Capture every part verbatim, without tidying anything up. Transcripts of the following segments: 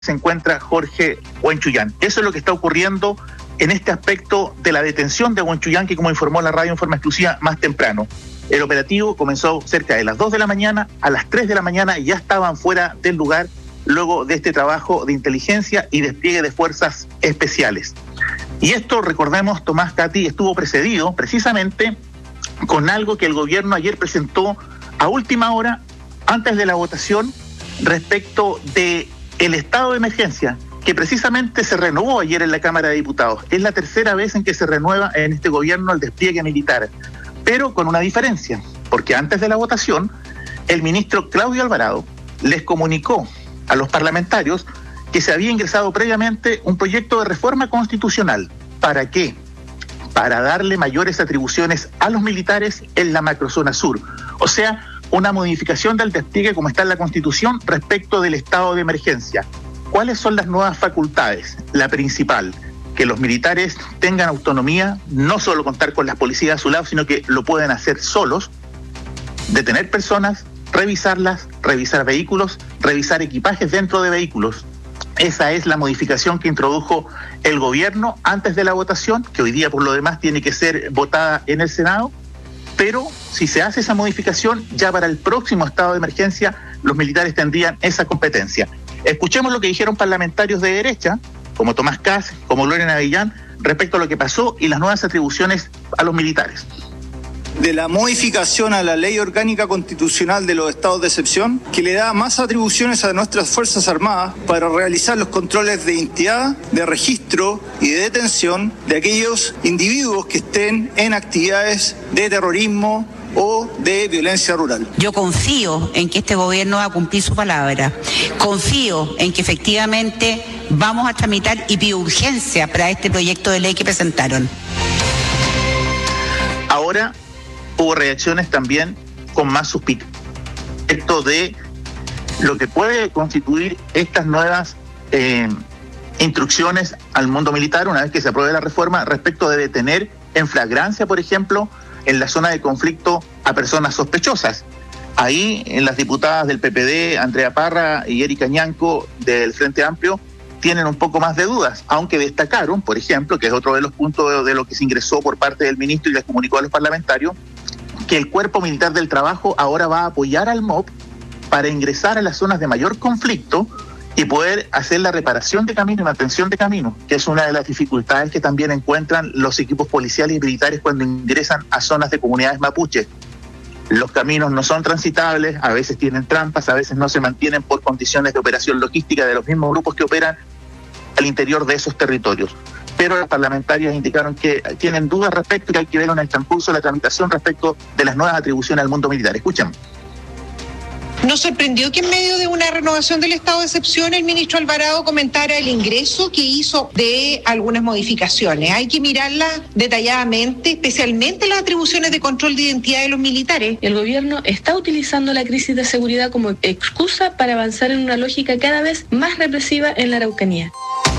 se encuentra Jorge Huenchuyán. Eso es lo que está ocurriendo en este aspecto de la detención de Huenchuyán, que como informó la radio en forma exclusiva más temprano. El operativo comenzó cerca de las dos de la mañana, a las tres de la mañana ya estaban fuera del lugar luego de este trabajo de inteligencia y despliegue de fuerzas especiales. Y esto, recordemos, Tomás, Katy, estuvo precedido precisamente con algo que el gobierno ayer presentó a última hora, antes de la votación, respecto de el estado de emergencia, que precisamente se renovó ayer en la Cámara de Diputados. Es la tercera vez en que se renueva en este gobierno el despliegue militar, pero con una diferencia, porque antes de la votación, el ministro Claudio Alvarado les comunicó a los parlamentarios que se había ingresado previamente un proyecto de reforma constitucional. ¿Para qué? Para darle mayores atribuciones a los militares en la macrozona sur. O sea, una modificación del despliegue como está en la Constitución respecto del estado de emergencia. ¿Cuáles son las nuevas facultades? La principal, que los militares tengan autonomía, no solo contar con las policías a su lado, sino que lo pueden hacer solos, detener personas, revisarlas, revisar vehículos, revisar equipajes dentro de vehículos. Esa es la modificación que introdujo el gobierno antes de la votación, que hoy día por lo demás tiene que ser votada en el Senado, pero si se hace esa modificación, ya para el próximo estado de emergencia, los militares tendrían esa competencia. Escuchemos lo que dijeron parlamentarios de derecha, como Tomás Kass, como Lorena Avillán, respecto a lo que pasó y las nuevas atribuciones a los militares. De la modificación a la Ley Orgánica Constitucional de los Estados de Excepción, que le da más atribuciones a nuestras Fuerzas Armadas para realizar los controles de identidad, de registro y de detención de aquellos individuos que estén en actividades de terrorismo o de violencia rural. Yo confío en que este gobierno va a cumplir su palabra. Confío en que efectivamente vamos a tramitar y pido urgencia para este proyecto de ley que presentaron. Ahora hubo reacciones también con más suspicacia respecto de lo que puede constituir estas nuevas eh, instrucciones al mundo militar una vez que se apruebe la reforma respecto de detener en flagrancia, por ejemplo, en la zona de conflicto a personas sospechosas. Ahí, en las diputadas del P P D, Andrea Parra y Erika Ñanco del Frente Amplio, tienen un poco más de dudas, aunque destacaron, por ejemplo, que es otro de los puntos de, de lo que se ingresó por parte del ministro y les comunicó a los parlamentarios, que el Cuerpo Militar del Trabajo ahora va a apoyar al M O P para ingresar a las zonas de mayor conflicto y poder hacer la reparación de camino y mantención de camino, que es una de las dificultades que también encuentran los equipos policiales y militares cuando ingresan a zonas de comunidades mapuches. Los caminos no son transitables, a veces tienen trampas, a veces no se mantienen por condiciones de operación logística de los mismos grupos que operan al interior de esos territorios. Pero los parlamentarios indicaron que tienen dudas respecto y que hay que ver en el transcurso de la tramitación respecto de las nuevas atribuciones al mundo militar. Escuchen. Nos sorprendió que en medio de una renovación del estado de excepción el ministro Alvarado comentara el ingreso que hizo de algunas modificaciones. Hay que mirarlas detalladamente, especialmente las atribuciones de control de identidad de los militares. El gobierno está utilizando la crisis de seguridad como excusa para avanzar en una lógica cada vez más represiva en la Araucanía.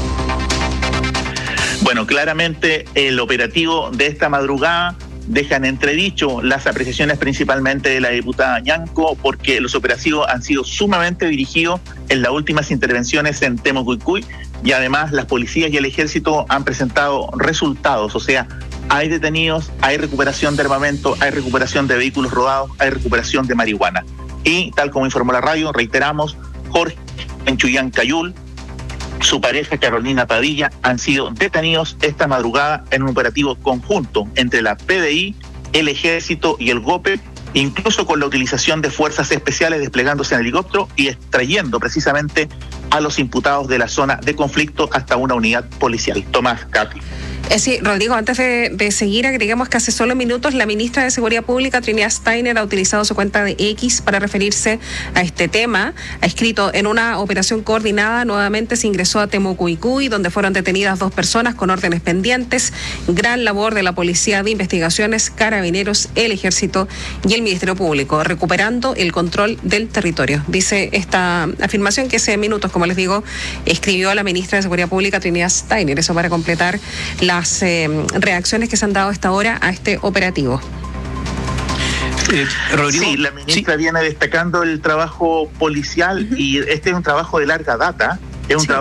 Bueno, claramente el operativo de esta madrugada deja en entredicho las apreciaciones principalmente de la diputada Ñanco, porque los operativos han sido sumamente dirigidos en las últimas intervenciones en Temucuicui y además las policías y el ejército han presentado resultados, o sea, hay detenidos, hay recuperación de armamento, hay recuperación de vehículos robados, hay recuperación de marihuana. Y tal como informó la radio, reiteramos, Jorge Huenchuyán Cayul, su pareja Carolina Padilla han sido detenidos esta madrugada en un operativo conjunto entre la P D I, el Ejército y el GOPE, incluso con la utilización de fuerzas especiales desplegándose en helicóptero y extrayendo precisamente a los imputados de la zona de conflicto hasta una unidad policial. Tomás, Katy. Eh, sí, Rodrigo, antes de, de seguir, agregamos que hace solo minutos la ministra de Seguridad Pública, Trinidad Steiner, ha utilizado su cuenta de X para referirse a este tema. Ha escrito: en una operación coordinada nuevamente se ingresó a Temucuicui, donde fueron detenidas dos personas con órdenes pendientes. Gran labor de la Policía de Investigaciones, Carabineros, el Ejército y el Ministerio Público, recuperando el control del territorio. Dice esta afirmación que hace minutos, como les digo, escribió la ministra de Seguridad Pública, Trinidad Steiner. Eso para completar las eh, reacciones que se han dado hasta ahora a este operativo. Eh, Rodrigo, sí, la ministra sí. viene destacando el trabajo policial uh-huh. y este es un trabajo de larga data Es un Sí. trabajo